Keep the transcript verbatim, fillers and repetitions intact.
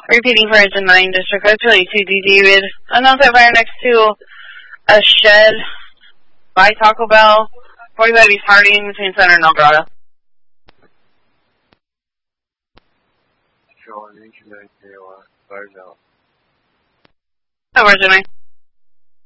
Repeating for engine nine, District five twenty-two, D David. Unknown type fire next to a shed by Taco Bell, forty-five East Harding, between Center and El Dorado. Control engine nine, K O R, fires out. Over, engine nine.